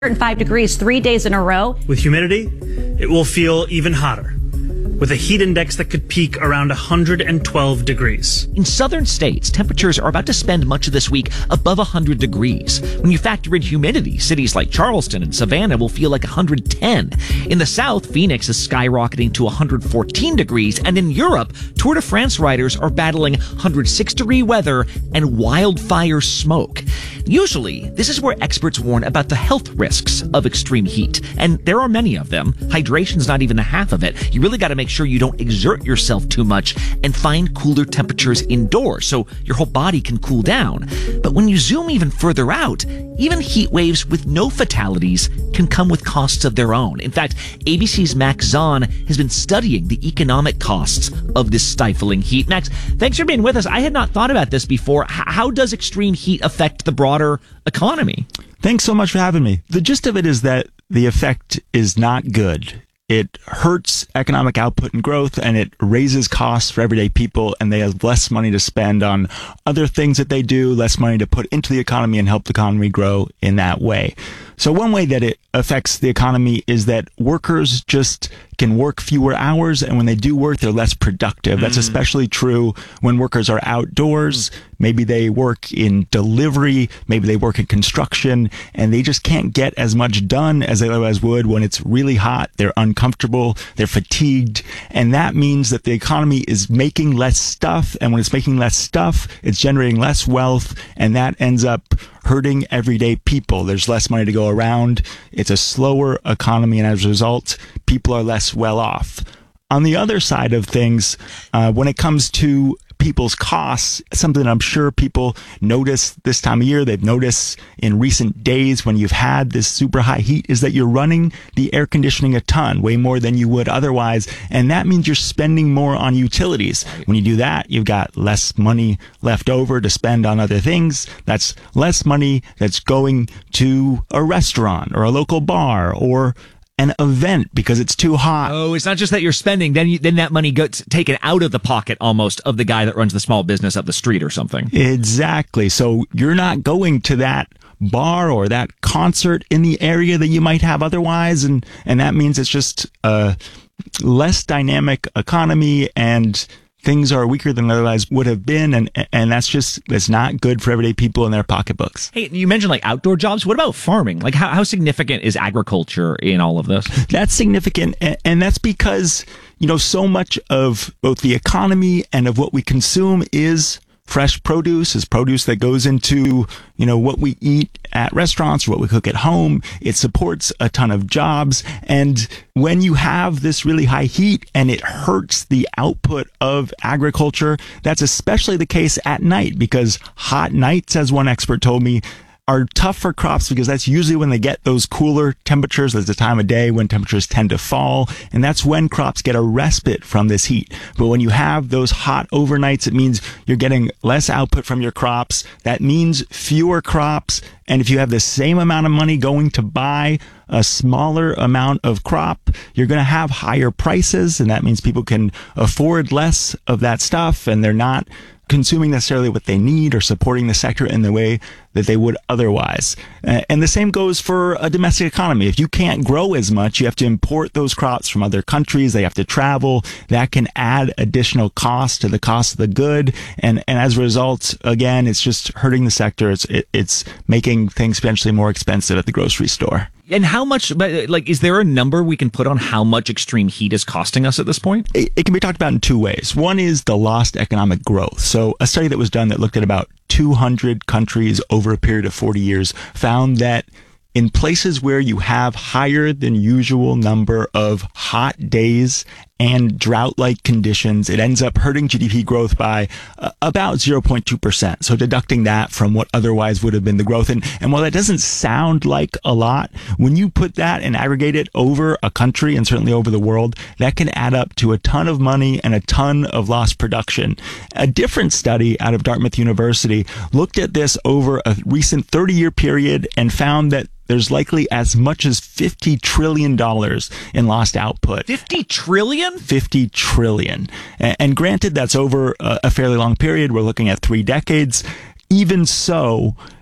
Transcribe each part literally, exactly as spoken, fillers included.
Five degrees three days in a row. With humidity, it will feel even hotter, with a heat index that could peak around one hundred twelve degrees. In southern states, temperatures are about to spend much of this week above one hundred degrees. When you factor in humidity, cities like Charleston and Savannah will feel like one hundred ten. In the south, Phoenix is skyrocketing to one hundred fourteen degrees. And in Europe, Tour de France riders are battling one hundred six degree weather and wildfire smoke. Usually, this is where experts warn about the health risks of extreme heat. And there are many of them. Hydration's not even the half of it. You really got to make sure you don't exert yourself too much and find cooler temperatures indoors so your whole body can cool down. But when you zoom even further out, even heat waves with no fatalities can come with costs of their own. In fact, A B C's Max Zahn has been studying the economic costs of this stifling heat. Max, thanks for being with us. I had not thought about this before. H- how does extreme heat affect the broader economy? Thanks so much for having me. The gist of it is that the effect is not good. It hurts economic output and growth, and it raises costs for everyday people, and they have less money to spend on other things that they do, less money to put into the economy and help the economy grow in that way. So one way that it affects the economy is that workers just can work fewer hours, and when they do work, they're less productive. Mm. That's especially true when workers are outdoors. Maybe they work in delivery, maybe they work in construction, and they just can't get as much done as they otherwise would when it's really hot. They're uncomfortable, they're fatigued, and that means that the economy is making less stuff, and when it's making less stuff, it's generating less wealth, and that ends up hurting everyday people. There's less money to go around. It's a slower economy, and as a result, people are less well off. On the other side of things, uh, when it comes to people's costs, something I'm sure people notice this time of year, they've noticed in recent days when you've had this super high heat, is that you're running the air conditioning a ton, way more than you would otherwise. And that means you're spending more on utilities. When you do that, you've got less money left over to spend on other things. That's less money that's going to a restaurant or a local bar or an event because it's too hot. Oh, it's not just that you're spending, then you, then that money gets taken out of the pocket almost of the guy that runs the small business up the street or something. Exactly. So you're not going to that bar or that concert in the area that you might have otherwise, and and that means it's just a less dynamic economy, and things are weaker than otherwise would have been, and and that's just, that's not good for everyday people in their pocketbooks. Hey, you mentioned like outdoor jobs. What about farming? Like how, how significant is agriculture in all of this? That's significant, and, and that's because, you know, so much of both the economy and of what we consume is fresh produce, is produce that goes into, you know, what we eat at restaurants or what we cook at home. It supports a ton of jobs. And when you have this really high heat and it hurts the output of agriculture, that's especially the case at night, because hot nights, as one expert told me, are tough for crops because that's usually when they get those cooler temperatures. There's a time of day when temperatures tend to fall, and that's when crops get a respite from this heat. But when you have those hot overnights, it means you're getting less output from your crops. That means fewer crops. And if you have the same amount of money going to buy a smaller amount of crop, you're going to have higher prices, and that means people can afford less of that stuff, and they're not consuming necessarily what they need or supporting the sector in the way that they would otherwise. Uh, and the same goes for a domestic economy. If you can't grow as much, you have to import those crops from other countries. They have to travel. That can add additional cost to the cost of the good. And, and as a result, again, it's just hurting the sector. It's, it, it's making things potentially more expensive at the grocery store. And how much, but like, is there a number we can put on how much extreme heat is costing us at this point? It, it can be talked about in two ways. One is the lost economic growth. So a study that was done that looked at about two hundred countries over a period of forty years found that in places where you have higher than usual number of hot days and drought-like conditions, it ends up hurting G D P growth by uh, about zero point two percent. So deducting that from what otherwise would have been the growth. And, and while that doesn't sound like a lot, when you put that and aggregate it over a country and certainly over the world, that can add up to a ton of money and a ton of lost production. A different study out of Dartmouth University looked at this over a recent thirty-year period and found that there's likely as much as fifty trillion dollars in lost output. fifty trillion? fifty trillion. And granted, that's over a fairly long period. We're looking at three decades. Even so,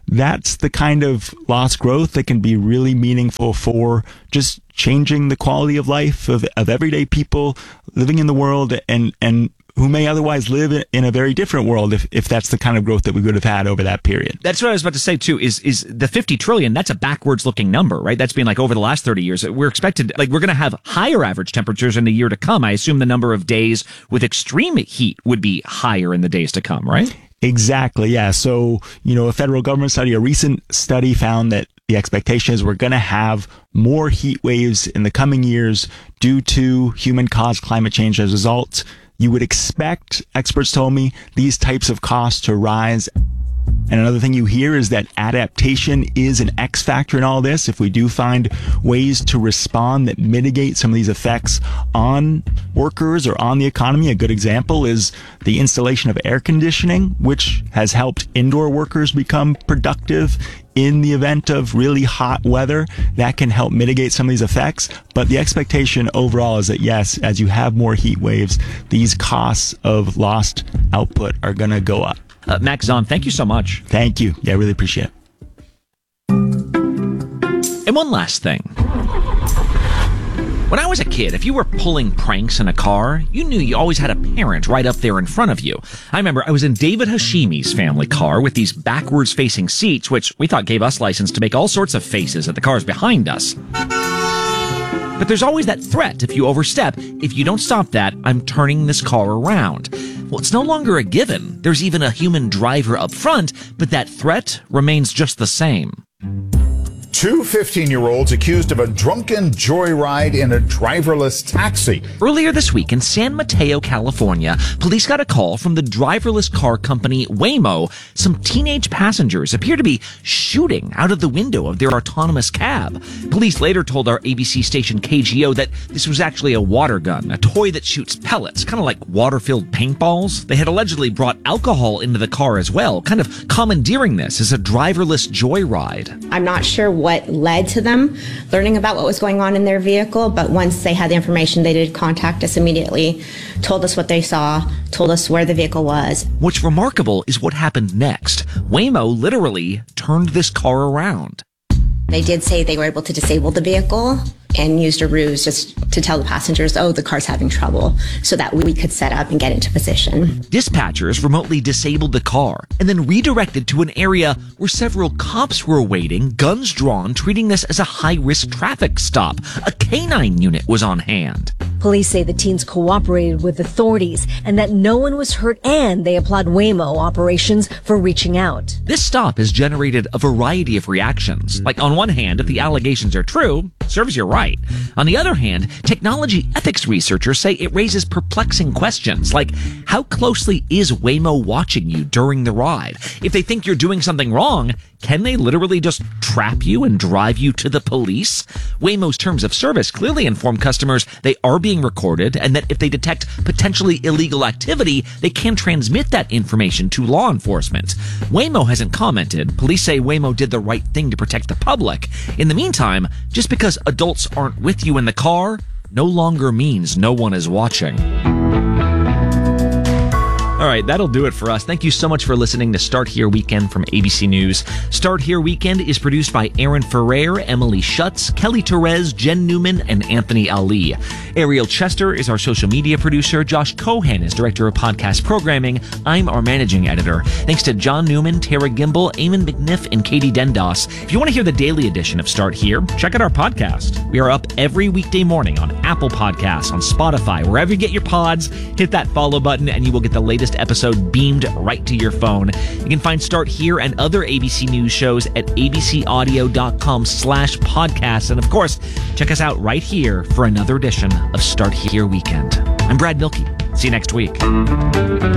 that's the kind of lost growth that can be really meaningful for just changing the quality of life of, of everyday people living in the world and, and who may otherwise live in a very different world if, if that's the kind of growth that we would have had over that period. That's what I was about to say, too, is is the fifty trillion, that's a backwards looking number, right? That's been like over the last thirty years. We're expected, like, we're going to have higher average temperatures in the year to come. I assume the number of days with extreme heat would be higher in the days to come, right? Exactly, yeah. So, you know, a federal government study, a recent study found that the expectation is we're going to have more heat waves in the coming years due to human-caused climate change. As a result, you would expect, experts told me, these types of costs to rise. And another thing you hear is that adaptation is an X factor in all this. If we do find ways to respond that mitigate some of these effects on workers or on the economy, a good example is the installation of air conditioning, which has helped indoor workers become productive in the event of really hot weather. That can help mitigate some of these effects. But the expectation overall is that, yes, as you have more heat waves, these costs of lost output are going to go up. Uh, Max Zahn, thank you so much. Thank you. Yeah, I really appreciate it. And one last thing. When I was a kid, if you were pulling pranks in a car, you knew you always had a parent right up there in front of you. I remember I was in David Hashimi's family car with these backwards-facing seats, which we thought gave us license to make all sorts of faces at the cars behind us. But there's always that threat if you overstep. If you don't stop that, I'm turning this car around. Well, it's no longer a given. There's even a human driver up front, but that threat remains just the same. Two fifteen-year-olds accused of a drunken joyride in a driverless taxi. Earlier this week in San Mateo, California, police got a call from the driverless car company Waymo. Some teenage passengers appear to be shooting out of the window of their autonomous cab. Police later told our A B C station K G O that this was actually a water gun, a toy that shoots pellets, kind of like water-filled paintballs. They had allegedly brought alcohol into the car as well, kind of commandeering this as a driverless joyride. I'm not sure what led to them learning about what was going on in their vehicle, but once they had the information, they did contact us immediately, told us what they saw, told us where the vehicle was. What's remarkable is what happened next. Waymo literally turned this car around. They did say they were able to disable the vehicle and used a ruse just to tell the passengers, oh, the car's having trouble, so that we could set up and get into position. Dispatchers remotely disabled the car and then redirected to an area where several cops were waiting, guns drawn, treating this as a high-risk traffic stop. A canine unit was on hand. Police say the teens cooperated with authorities and that no one was hurt, and they applaud Waymo operations for reaching out. This stop has generated a variety of reactions. Like, on one hand, if the allegations are true, serves you right. On the other hand, technology ethics researchers say it raises perplexing questions, like how closely is Waymo watching you during the ride? If they think you're doing something wrong, can they literally just trap you and drive you to the police? Waymo's terms of service clearly inform customers they are being recorded and that if they detect potentially illegal activity, they can transmit that information to law enforcement. Waymo hasn't commented. Police say Waymo did the right thing to protect the public. In the meantime, just because adults aren't with you in the car no longer means no one is watching. All right, that'll do it for us. Thank you so much for listening to Start Here Weekend from A B C News. Start Here Weekend is produced by Aaron Ferrer, Emily Schutz, Kelly Therese, Jen Newman, and Anthony Ali. Ariel Chester is our social media producer. Josh Cohen is director of podcast programming. I'm our managing editor. Thanks to John Newman, Tara Gimbel, Eamon McNiff, and Katie Dendos. If you want to hear the daily edition of Start Here, check out our podcast. We are up every weekday morning on Apple Podcasts, on Spotify, wherever you get your pods. Hit that follow button and you will get the latest episode beamed right to your phone. You can find Start Here and other A B C News shows at abcaudio.com slash podcasts. And of course, check us out right here for another edition of Start Here Weekend. I'm Brad Milkey. See you next week.